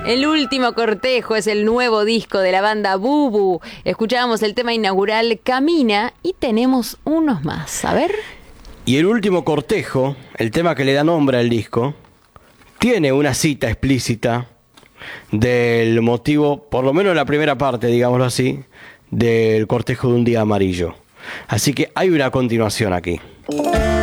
El último cortejo es el nuevo disco de la banda Bubu. Escuchábamos el tema inaugural Camina y tenemos unos más. A ver. Y el último cortejo, el tema que le da nombre al disco, tiene una cita explícita del motivo, por lo menos en la primera parte, digámoslo así, del cortejo de un día amarillo. Así que hay una continuación aquí.